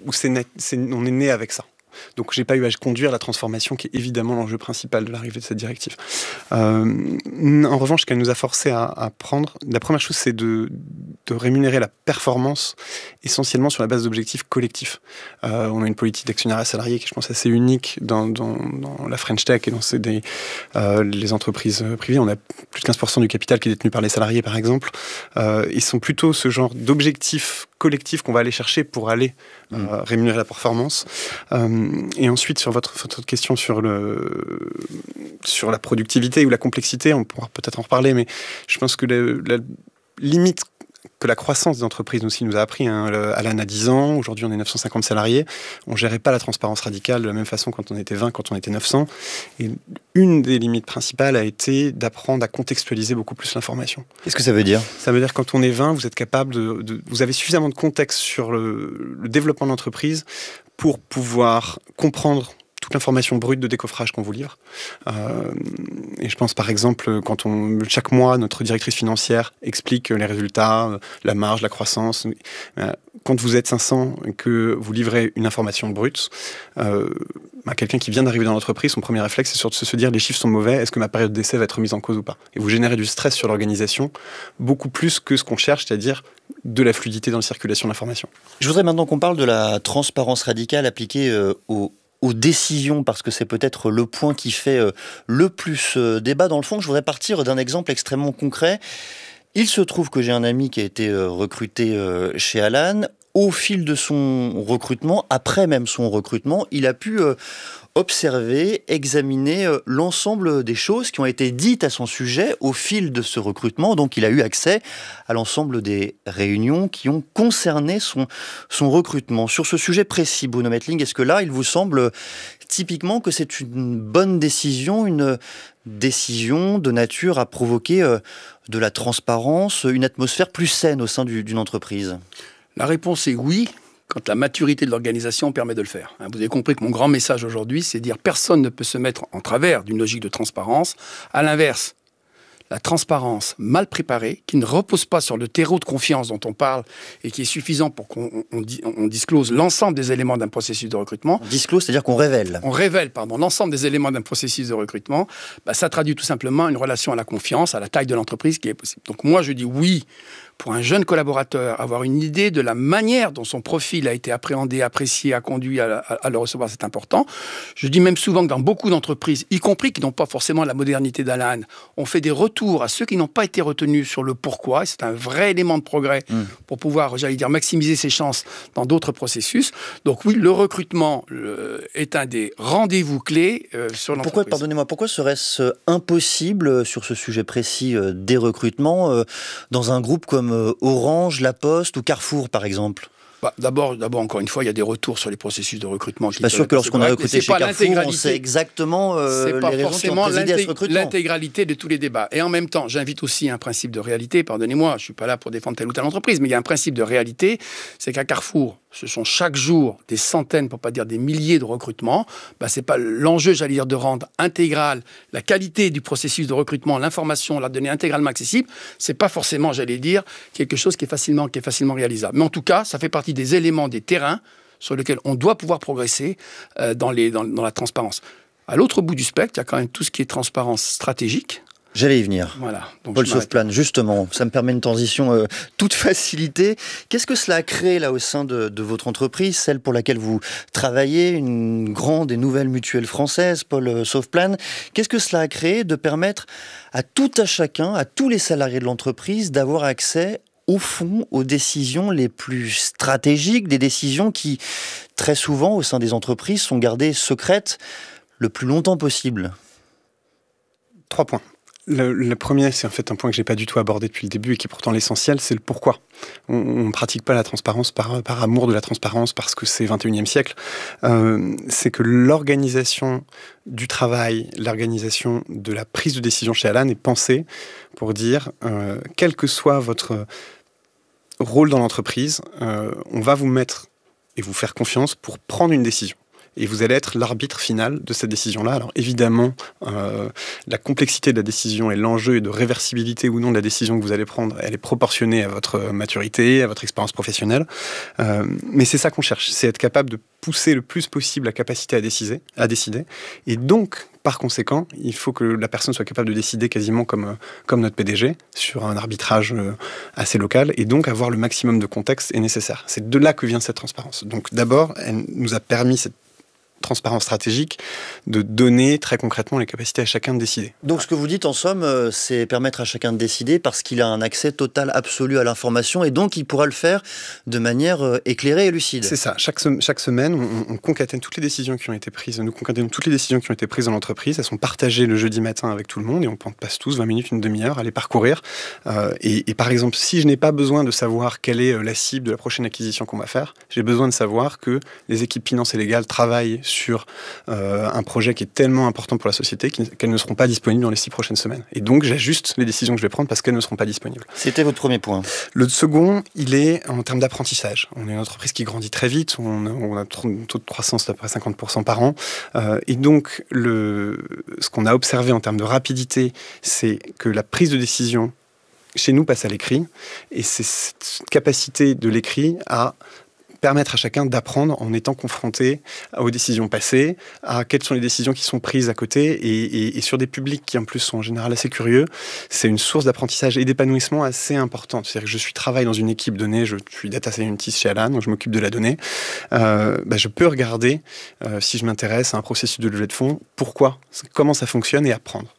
on est né avec ça. Donc, je n'ai pas eu à conduire la transformation qui est évidemment l'enjeu principal de l'arrivée de cette directive. En revanche, ce qu'elle nous a forcé à prendre, la première chose, c'est de rémunérer la performance essentiellement sur la base d'objectifs collectifs. On a une politique d'actionnariat salarié qui, je pense, assez unique dans la French Tech et dans les entreprises privées. On a plus de 15% du capital qui est détenu par les salariés, par exemple. Ils sont plutôt ce genre d'objectifs collectifs qu'on va aller chercher pour aller rémunérer la performance. Et ensuite, sur votre question sur la productivité ou la complexité, on pourra peut-être en reparler, mais je pense que la limite que la croissance des entreprises aussi nous a appris. Alan a 10 ans, aujourd'hui on est 950 salariés. On ne gérait pas la transparence radicale de la même façon quand on était 20, quand on était 900. Et une des limites principales a été d'apprendre à contextualiser beaucoup plus l'information. Qu'est-ce que ça veut dire ? Ça veut dire que quand on est 20, vous êtes capable vous avez suffisamment de contexte sur le développement de l'entreprise pour pouvoir comprendre toute l'information brute de décoffrage qu'on vous livre. Et je pense par exemple, quand chaque mois, notre directrice financière explique les résultats, la marge, la croissance. Quand vous êtes 500 et que vous livrez une information brute, quelqu'un qui vient d'arriver dans l'entreprise, son premier réflexe, c'est de se dire les chiffres sont mauvais, est-ce que ma période d'essai va être remise en cause ou pas ? Et vous générez du stress sur l'organisation, beaucoup plus que ce qu'on cherche, c'est-à-dire de la fluidité dans la circulation de l'information. Je voudrais maintenant qu'on parle de la transparence radicale appliquée aux décisions, parce que c'est peut-être le point qui fait le plus débat. Dans le fond, je voudrais partir d'un exemple extrêmement concret. Il se trouve que j'ai un ami qui a été recruté chez Alan. Au fil de son recrutement, après même son recrutement, il a pu observer, examiner l'ensemble des choses qui ont été dites à son sujet au fil de ce recrutement. Donc il a eu accès à l'ensemble des réunions qui ont concerné son recrutement. Sur ce sujet précis, Bruno Mettling, est-ce que là, il vous semble typiquement que c'est une bonne décision, une décision de nature à provoquer de la transparence, une atmosphère plus saine au sein d'une entreprise ? La réponse est oui, quand la maturité de l'organisation permet de le faire. Vous avez compris que mon grand message aujourd'hui, c'est de dire personne ne peut se mettre en travers d'une logique de transparence. À l'inverse, la transparence mal préparée, qui ne repose pas sur le terreau de confiance dont on parle et qui est suffisant pour qu'on disclose l'ensemble des éléments d'un processus de recrutement. On disclose, c'est-à-dire qu'on révèle. On révèle, l'ensemble des éléments d'un processus de recrutement. Ça traduit tout simplement une relation à la confiance, à la taille de l'entreprise qui est possible. Donc moi, je dis oui. Pour un jeune collaborateur, avoir une idée de la manière dont son profil a été appréhendé, apprécié, a conduit à le recevoir, c'est important. Je dis même souvent que dans beaucoup d'entreprises, y compris qui n'ont pas forcément la modernité d'Alan, on fait des retours à ceux qui n'ont pas été retenus sur le pourquoi. Et c'est un vrai élément de progrès pour pouvoir, maximiser ses chances dans d'autres processus. Donc oui, le recrutement est un des rendez-vous clés sur l'entreprise. Pourquoi serait-ce impossible sur ce sujet précis des recrutements dans un groupe comme Orange, La Poste ou Carrefour, par exemple ? D'abord, encore une fois, il y a des retours sur les processus de recrutement. Je suis pas sûr que lorsqu'on a recruté chez Carrefour, on sait exactement les raisons qui ont présidé à ce recrutement. L'intégralité de tous les débats. Et en même temps, j'invite aussi un principe de réalité. Pardonnez-moi, je ne suis pas là pour défendre telle ou telle entreprise, mais il y a un principe de réalité, c'est qu'à Carrefour, ce sont chaque jour des centaines, pour pas dire des milliers de recrutements. C'est pas l'enjeu, de rendre intégrale la qualité du processus de recrutement, l'information, la donnée intégralement accessible. C'est pas forcément, quelque chose qui est facilement réalisable. Mais en tout cas, ça fait partie des éléments, des terrains sur lesquels on doit pouvoir progresser dans la transparence. À l'autre bout du spectre, il y a quand même tout ce qui est transparence stratégique. J'allais y venir. Voilà. Donc Paul Sauf-Plane, justement, ça me permet une transition toute facilitée. Qu'est-ce que cela a créé là au sein de votre entreprise, celle pour laquelle vous travaillez, une grande et nouvelle mutuelle française, Paul Sauf-Plane? Qu'est-ce que cela a créé de permettre à tout à chacun, à tous les salariés de l'entreprise, d'avoir accès au fond aux décisions les plus stratégiques, des décisions qui, très souvent, au sein des entreprises, sont gardées secrètes le plus longtemps possible? 3 points. Le premier, c'est en fait un point que j'ai pas du tout abordé depuis le début et qui est pourtant l'essentiel, c'est le pourquoi. On ne pratique pas la transparence par amour de la transparence parce que c'est 21e siècle. C'est que l'organisation du travail, l'organisation de la prise de décision chez Alan est pensée pour dire, quel que soit votre rôle dans l'entreprise, on va vous mettre et vous faire confiance pour prendre une décision. Et vous allez être l'arbitre final de cette décision-là. Alors évidemment, la complexité de la décision et l'enjeu de réversibilité ou non de la décision que vous allez prendre, elle est proportionnée à votre maturité, à votre expérience professionnelle. Mais c'est ça qu'on cherche, c'est être capable de pousser le plus possible la capacité à décider. Et donc, par conséquent, il faut que la personne soit capable de décider quasiment comme notre PDG, sur un arbitrage assez local, et donc avoir le maximum de contexte est nécessaire. C'est de là que vient cette transparence. Donc d'abord, elle nous a permis cette transparence stratégique, de donner très concrètement les capacités à chacun de décider. Donc ce que vous dites en somme, c'est permettre à chacun de décider parce qu'il a un accès total absolu à l'information et donc il pourra le faire de manière éclairée et lucide. C'est ça. Chaque semaine, on concatène toutes les décisions qui ont été prises. Nous concaténons toutes les décisions qui ont été prises dans l'entreprise. Elles sont partagées le jeudi matin avec tout le monde et on passe tous 20 minutes, une demi-heure à les parcourir. Et par exemple, si je n'ai pas besoin de savoir quelle est la cible de la prochaine acquisition qu'on va faire, j'ai besoin de savoir que les équipes finances et légales travaillent sur un projet qui est tellement important pour la société qu'elles ne seront pas disponibles dans les 6 prochaines semaines. Et donc, j'ajuste les décisions que je vais prendre parce qu'elles ne seront pas disponibles. C'était votre premier point. Le second, il est en termes d'apprentissage. On est une entreprise qui grandit très vite. On a un taux de croissance d'à peu près 50% par an. Et donc, ce qu'on a observé en termes de rapidité, c'est que la prise de décision chez nous passe à l'écrit. Et c'est cette capacité de l'écrit à permettre à chacun d'apprendre en étant confronté aux décisions passées, à quelles sont les décisions qui sont prises à côté, et sur des publics qui en plus sont en général assez curieux, c'est une source d'apprentissage et d'épanouissement assez importante. C'est-à-dire que je travaille dans une équipe donnée, je suis data scientist chez Alan, donc je m'occupe de la donnée, je peux regarder, si je m'intéresse à un processus de levée de fonds, comment ça fonctionne et apprendre.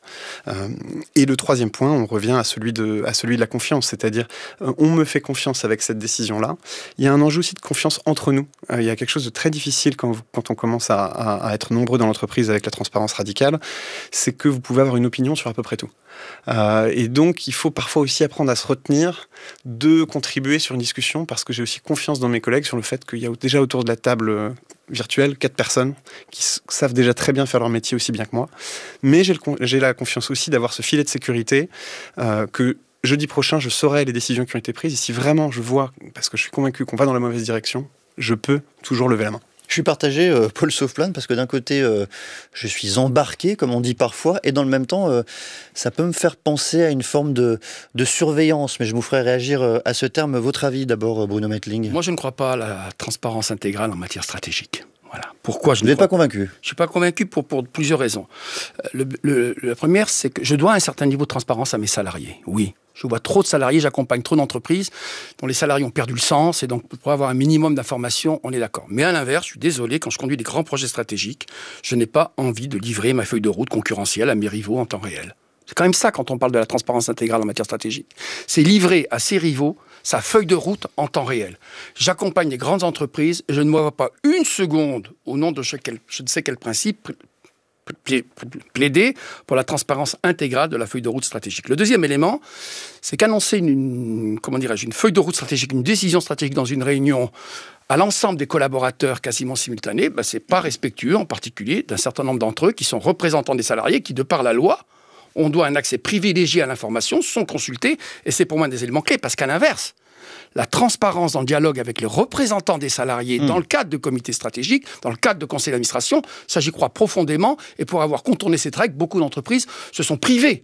Et le troisième point, on revient à celui de la confiance, c'est-à-dire on me fait confiance avec cette décision-là. Il y a un enjeu aussi de confiance entre nous. Il y a quelque chose de très difficile quand on commence à être nombreux dans l'entreprise avec la transparence radicale, c'est que vous pouvez avoir une opinion sur à peu près tout. Et donc, il faut parfois aussi apprendre à se retenir de contribuer sur une discussion parce que j'ai aussi confiance dans mes collègues sur le fait qu'il y a déjà autour de la table virtuelle 4 personnes qui savent déjà très bien faire leur métier aussi bien que moi. Mais j'ai la confiance aussi d'avoir ce filet de sécurité que jeudi prochain, je saurai les décisions qui ont été prises. Et si vraiment je vois, parce que je suis convaincu qu'on va dans la mauvaise direction, je peux toujours lever la main. Je suis partagé, Paul Sauf-Plane, parce que d'un côté, je suis embarqué, comme on dit parfois, et dans le même temps, ça peut me faire penser à une forme de surveillance. Mais je vous ferai réagir à ce terme. Votre avis d'abord, Bruno Mettling? Moi, je ne crois pas à la transparence intégrale en matière stratégique. Voilà. Pourquoi je Vous n'êtes pas convaincu? Je ne suis pas convaincu pour plusieurs raisons. La première, c'est que je dois un certain niveau de transparence à mes salariés. Oui. Je vois trop de salariés, j'accompagne trop d'entreprises dont les salariés ont perdu le sens et donc pour avoir un minimum d'informations, on est d'accord. Mais à l'inverse, je suis désolé, quand je conduis des grands projets stratégiques, je n'ai pas envie de livrer ma feuille de route concurrentielle à mes rivaux en temps réel. C'est quand même ça quand on parle de la transparence intégrale en matière stratégique. C'est livrer à ses rivaux sa feuille de route en temps réel. J'accompagne les grandes entreprises et je ne me vois pas une seconde au nom de je ne sais quel principe plaider pour la transparence intégrale de la feuille de route stratégique. Le deuxième élément, c'est qu'annoncer une feuille de route stratégique, une décision stratégique dans une réunion à l'ensemble des collaborateurs quasiment simultanés, c'est pas respectueux, en particulier d'un certain nombre d'entre eux qui sont représentants des salariés, qui, de par la loi, on doit un accès privilégié à l'information, sont consultés, et c'est pour moi des éléments clés, parce qu'à l'inverse, la transparence dans le dialogue avec les représentants des salariés dans le cadre de comités stratégiques, dans le cadre de conseils d'administration, ça j'y crois profondément, et pour avoir contourné cette règle, beaucoup d'entreprises se sont privées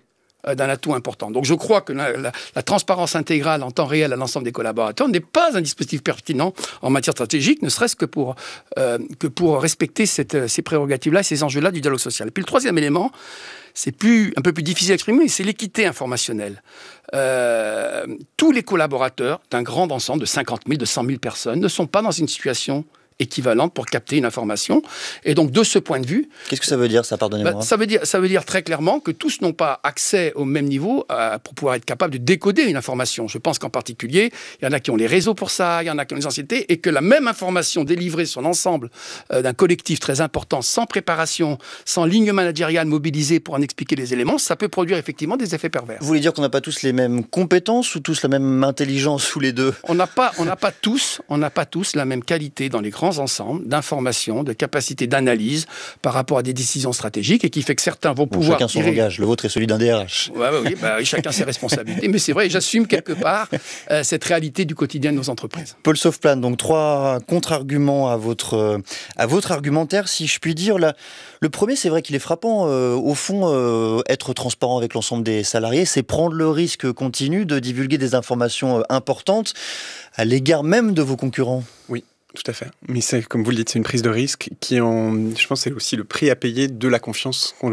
d'un atout important. Donc je crois que la transparence intégrale en temps réel à l'ensemble des collaborateurs n'est pas un dispositif pertinent en matière stratégique, ne serait-ce que pour respecter ces prérogatives-là et ces enjeux-là du dialogue social. Et puis le troisième élément, c'est un peu plus difficile à exprimer, c'est l'équité informationnelle. Tous les collaborateurs d'un grand ensemble de 50 000, de 100 000 personnes ne sont pas dans une situation équivalente pour capter une information. Et donc, de ce point de vue... Qu'est-ce que ça veut dire, ça, pardonnez-moi? Ça veut dire très clairement que tous n'ont pas accès au même niveau pour pouvoir être capables de décoder une information. Je pense qu'en particulier, il y en a qui ont les réseaux pour ça, il y en a qui ont les anciennetés, et que la même information délivrée sur l'ensemble d'un collectif très important, sans préparation, sans ligne managériale mobilisée pour en expliquer les éléments, ça peut produire effectivement des effets pervers. Vous voulez dire qu'on n'a pas tous les mêmes compétences ou tous la même intelligence ou les deux? On n'a pas tous la même qualité dans les grands ensembles d'informations, de capacités d'analyse par rapport à des décisions stratégiques et qui fait que certains vont pouvoir... Chacun son langage, le vôtre est celui d'un DRH. Oui, chacun ses responsabilités. Mais c'est vrai, j'assume quelque part cette réalité du quotidien de nos entreprises. Paul Sauveplane, donc 3 contre-arguments à votre argumentaire, si je puis dire. Le premier, c'est vrai qu'il est frappant. Au fond, être transparent avec l'ensemble des salariés, c'est prendre le risque continu de divulguer des informations importantes à l'égard même de vos concurrents. Oui. Tout à fait. Mais c'est, comme vous le dites, c'est une prise de risque je pense, c'est aussi le prix à payer de la confiance qu'on